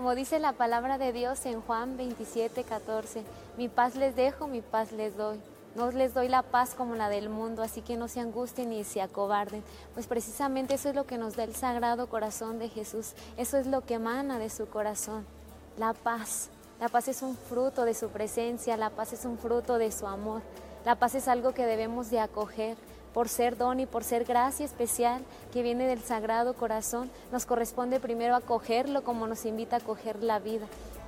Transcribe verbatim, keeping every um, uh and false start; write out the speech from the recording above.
Como dice la palabra de Dios en Juan veintisiete, catorce, mi paz les dejo, mi paz les doy. No les doy la paz como la del mundo, así que no se angustien ni se acobarden. Pues precisamente eso es lo que nos da el Sagrado Corazón de Jesús. Eso es lo que emana de su corazón, la paz. La paz es un fruto de su presencia, la paz es un fruto de su amor. La paz es algo que debemos de acoger. Por ser don y por ser gracia especial que viene del Sagrado Corazón, nos corresponde primero acogerlo como nos invita a acoger la vida.